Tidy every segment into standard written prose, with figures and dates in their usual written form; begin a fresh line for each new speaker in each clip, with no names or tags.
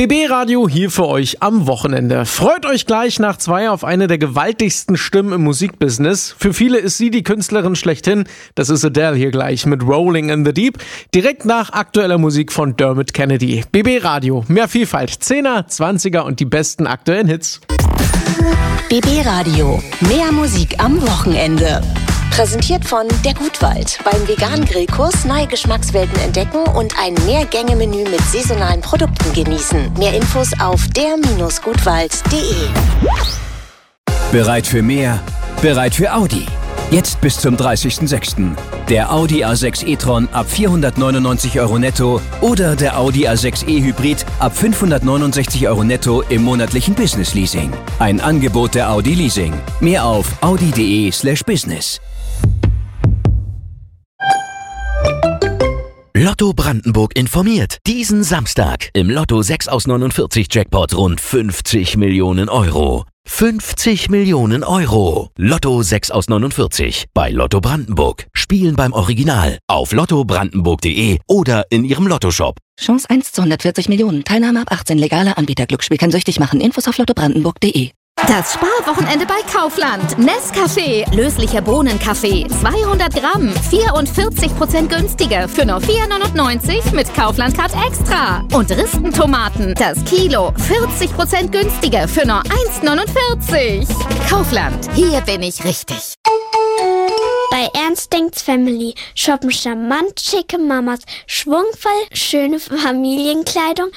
BB Radio hier für euch am Wochenende. Freut euch gleich nach 2 auf eine der gewaltigsten Stimmen im Musikbusiness. Für viele ist sie die Künstlerin schlechthin. Das ist Adele hier gleich mit Rolling in the Deep. Direkt nach aktueller Musik von Dermot Kennedy. BB Radio, mehr Vielfalt, 10er, 20er und die besten aktuellen Hits.
BB Radio, mehr Musik am Wochenende. Präsentiert von Der Gutwald. Beim veganen Grillkurs neue Geschmackswelten entdecken und ein Mehrgänge-Menü mit saisonalen Produkten genießen. Mehr Infos auf der-gutwald.de.
Bereit für mehr? Bereit für Audi. Jetzt bis zum 30.06. Der Audi A6 e-tron ab 499 € netto oder der Audi A6 e-Hybrid ab 569 € netto im monatlichen Business Leasing. Ein Angebot der Audi Leasing. Mehr auf audi.de/business.
Lotto Brandenburg informiert. Diesen Samstag im Lotto 6 aus 49 Jackpot rund 50 Millionen Euro. 50 Millionen Euro. Lotto 6 aus 49 bei Lotto Brandenburg. Spielen beim Original auf lottobrandenburg.de oder in ihrem Lottoshop.
Chance 1 zu 140 Millionen. Teilnahme ab 18. Legaler Anbieter. Glücksspiel kann süchtig machen. Infos auf lottobrandenburg.de.
Das Sparwochenende bei Kaufland. Nescafé, löslicher Bohnenkaffee, 200 Gramm, 44% günstiger für nur 4,99 mit Kaufland Card Extra. Und Ristentomaten, das Kilo, 40% günstiger für nur 1,49. Kaufland, hier bin ich richtig.
Bei Ernst denkt's Family shoppen charmant schicke Mamas, schwungvoll schöne Familienkleidung,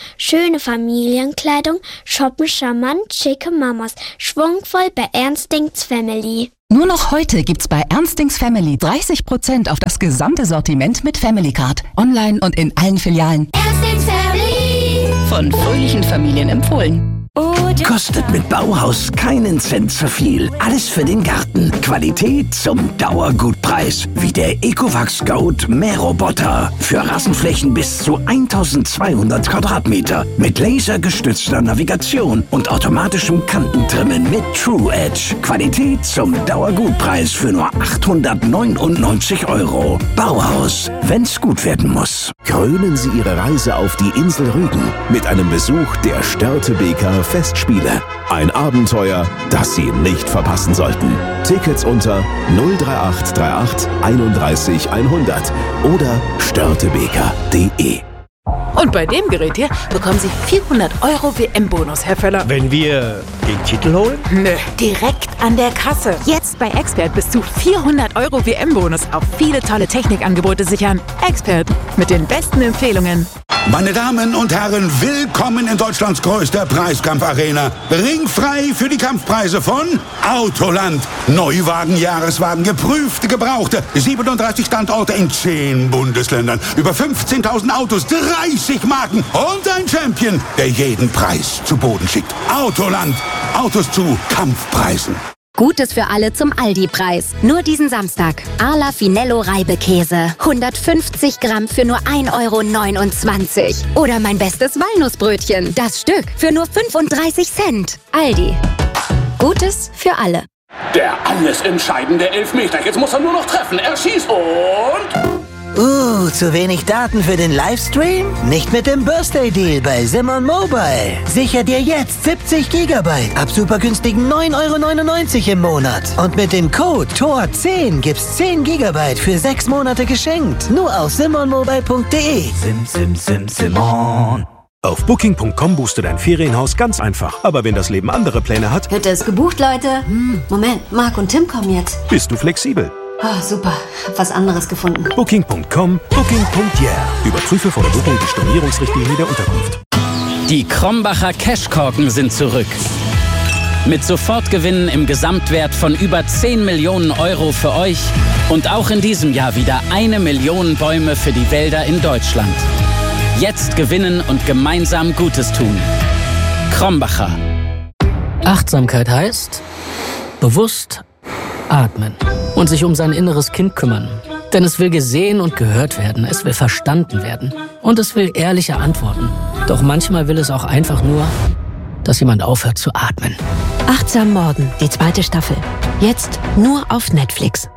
shoppen charmant schicke Mamas, schwungvoll bei Ernst denkt's Family.
Nur noch heute gibt's bei Ernstings Family 30% auf das gesamte Sortiment mit Family Card. Online und in allen Filialen.
Ernstings Family.
Von fröhlichen Familien empfohlen.
Kostet mit Bauhaus keinen Cent zu viel. Alles für den Garten. Qualität zum Dauergutpreis. Wie der Ecovacs Goat Mähroboter. Für Rasenflächen bis zu 1200 Quadratmeter. Mit lasergestützter Navigation und automatischem Kantentrimmen mit True Edge. Qualität zum Dauergutpreis für nur 899 €. Bauhaus, wenn's gut werden muss.
Krönen Sie Ihre Reise auf die Insel Rügen mit einem Besuch der Störtebeker Festspiele. Ein Abenteuer, das Sie nicht verpassen sollten. Tickets unter 03838 31 100 oder störtebeker.de.
Und bei dem Gerät hier bekommen Sie 400 € WM-Bonus, Herr Völler.
Wenn wir den Titel holen?
Nö, direkt an der Kasse. Jetzt bei Expert bis zu 400 € WM-Bonus auf viele tolle Technikangebote sichern. Expert mit den besten Empfehlungen.
Meine Damen und Herren, willkommen in Deutschlands größter Preiskampfarena. Ringfrei für die Kampfpreise von Autoland. Neuwagen, Jahreswagen, geprüfte, gebrauchte. 37 Standorte in 10 Bundesländern. Über 15.000 Autos, 30 Marken und ein Champion, der jeden Preis zu Boden schickt. Autoland. Autos zu Kampfpreisen.
Gutes für alle zum Aldi-Preis. Nur diesen Samstag. Arla Finello Reibekäse. 150 Gramm für nur 1,29 €. Oder mein bestes Walnussbrötchen. Das Stück für nur 35 Cent. Aldi. Gutes für alle.
Der alles entscheidende Elfmeter. Jetzt muss er nur noch treffen. Er schießt und...
zu wenig Daten für den Livestream? Nicht mit dem Birthday Deal bei Simon Mobile. Sicher dir jetzt 70 GB ab super günstigen 9,99 € im Monat. Und mit dem Code TOR10 gibt's 10 GB für 6 Monate geschenkt. Nur auf simonmobile.de.
Simon. Auf Booking.com buchst du dein Ferienhaus ganz einfach. Aber wenn das Leben andere Pläne hat...
Hütte ist gebucht, Leute. Moment, Marc und Tim kommen jetzt.
Bist du flexibel?
Oh, super. Hab was anderes gefunden.
Booking.com, Booking.yeah. Überprüfe vor der Buchung die Stornierungsrichtlinie der Unterkunft.
Die Krombacher Cashkorken sind zurück. Mit Sofortgewinnen im Gesamtwert von über 10 Millionen € für euch. Und auch in diesem Jahr wieder 1 Million Bäume für die Wälder in Deutschland. Jetzt gewinnen und gemeinsam Gutes tun. Krombacher.
Achtsamkeit heißt bewusst atmen und sich um sein inneres Kind kümmern. Denn es will gesehen und gehört werden, es will verstanden werden und es will ehrliche Antworten. Doch manchmal will es auch einfach nur, dass jemand aufhört zu atmen.
Achtsam Morden, die 2. Staffel. Jetzt nur auf Netflix.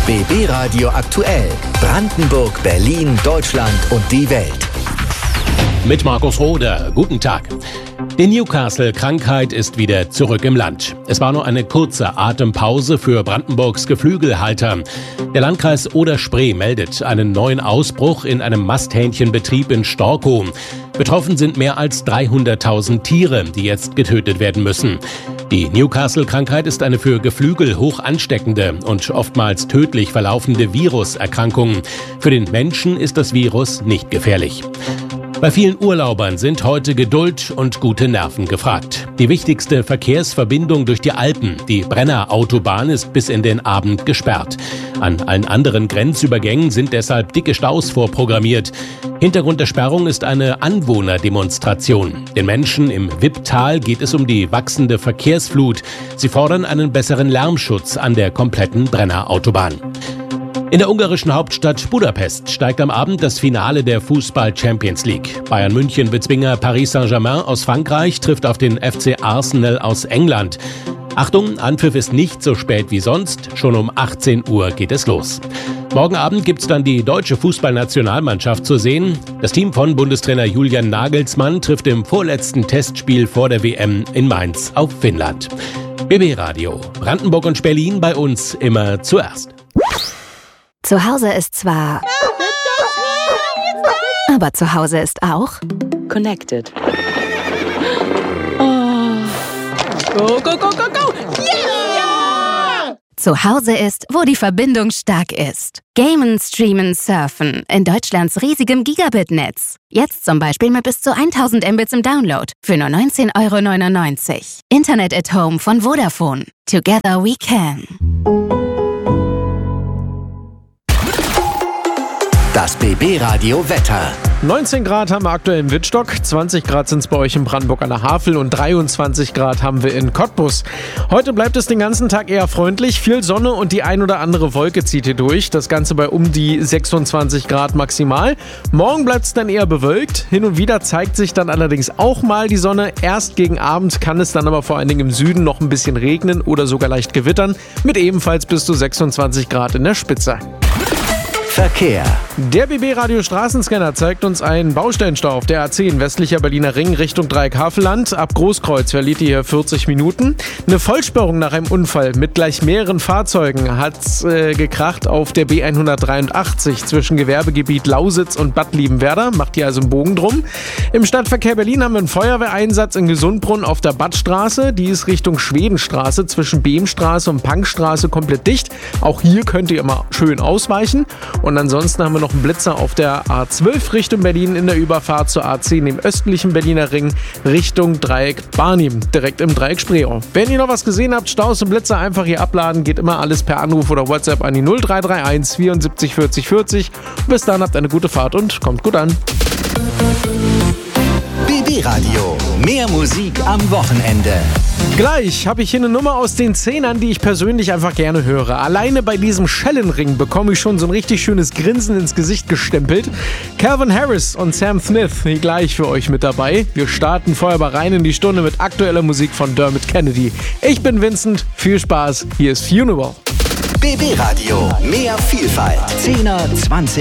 BB Radio aktuell. Brandenburg, Berlin, Deutschland und die Welt.
Mit Markus Roder. Guten Tag. Die Newcastle-Krankheit ist wieder zurück im Land. Es war nur eine kurze Atempause für Brandenburgs Geflügelhalter. Der Landkreis Oder-Spree meldet einen neuen Ausbruch in einem Masthähnchenbetrieb in Storkow. Betroffen sind mehr als 300.000 Tiere, die jetzt getötet werden müssen. Die Newcastle-Krankheit ist eine für Geflügel hoch ansteckende und oftmals tödlich verlaufende Viruserkrankung. Für den Menschen ist das Virus nicht gefährlich. Bei vielen Urlaubern sind heute Geduld und gute Nerven gefragt. Die wichtigste Verkehrsverbindung durch die Alpen, die Brenner-Autobahn, ist bis in den Abend gesperrt. An allen anderen Grenzübergängen sind deshalb dicke Staus vorprogrammiert. Hintergrund der Sperrung ist eine Anwohnerdemonstration. Den Menschen im Wipptal geht es um die wachsende Verkehrsflut. Sie fordern einen besseren Lärmschutz an der kompletten Brenner-Autobahn. In der ungarischen Hauptstadt Budapest steigt am Abend das Finale der Fußball-Champions League. Bayern München Bezwinger Paris Saint-Germain aus Frankreich trifft auf den FC Arsenal aus England. Achtung, Anpfiff ist nicht so spät wie sonst. Schon um 18 Uhr geht es los. Morgen Abend gibt's dann die deutsche Fußballnationalmannschaft zu sehen. Das Team von Bundestrainer Julian Nagelsmann trifft im vorletzten Testspiel vor der WM in Mainz auf Finnland. BB Radio. Brandenburg und Berlin bei uns immer zuerst.
Zu Hause ist zwar... Aber zu Hause ist auch...
Connected. Oh. Go, go, go, go, go!
Yeah! Zu Hause ist, wo die Verbindung stark ist. Gamen, streamen, surfen. In Deutschlands riesigem Gigabit-Netz. Jetzt zum Beispiel mit bis zu 1000 Mbits im Download. Für nur 19,99 €. Internet at Home von Vodafone. Together we can.
Das BB Radio Wetter.
19 Grad haben wir aktuell in Wittstock, 20 Grad sind es bei euch in Brandenburg an der Havel und 23 Grad haben wir in Cottbus. Heute bleibt es den ganzen Tag eher freundlich, viel Sonne und die ein oder andere Wolke zieht hier durch. Das Ganze bei um die 26 Grad maximal. Morgen bleibt es dann eher bewölkt. Hin und wieder zeigt sich dann allerdings auch mal die Sonne. Erst gegen Abend kann es dann aber vor allen Dingen im Süden noch ein bisschen regnen oder sogar leicht gewittern mit ebenfalls bis zu 26 Grad in der Spitze.
Verkehr.
Der BB Radio Straßenscanner zeigt uns einen Baustellenstau auf der A10 westlicher Berliner Ring Richtung Dreieck Havelland. Ab Großkreuz verliert ihr hier 40 Minuten. Eine Vollsperrung nach einem Unfall mit gleich mehreren Fahrzeugen hat's gekracht auf der B183 zwischen Gewerbegebiet Lausitz und Bad Liebenwerda. Macht hier also einen Bogen drum. Im Stadtverkehr Berlin haben wir einen Feuerwehreinsatz in Gesundbrunn auf der Badstraße. Die ist Richtung Schwedenstraße zwischen Behmstraße und Pankstraße komplett dicht. Auch hier könnt ihr immer schön ausweichen. Und ansonsten haben wir noch einen Blitzer auf der A12 Richtung Berlin in der Überfahrt zur A10 im östlichen Berliner Ring Richtung Dreieck Barnim, direkt im Dreieck Spreeau. Wenn ihr noch was gesehen habt, Staus und Blitzer einfach hier abladen, geht immer alles per Anruf oder WhatsApp an die 0331 74 40 40. Bis dann, habt eine gute Fahrt und kommt gut an.
BB Radio. Mehr Musik am Wochenende.
Gleich habe ich hier eine Nummer aus den 10ern, die ich persönlich einfach gerne höre. Alleine bei diesem Schellenring bekomme ich schon so ein richtig schönes Grinsen ins Gesicht gestempelt. Calvin Harris und Sam Smith hier gleich für euch mit dabei. Wir starten vorher aber rein in die Stunde mit aktueller Musik von Dermot Kennedy. Ich bin Vincent, viel Spaß, hier ist Funeral.
BB Radio, mehr Vielfalt. 10er, 20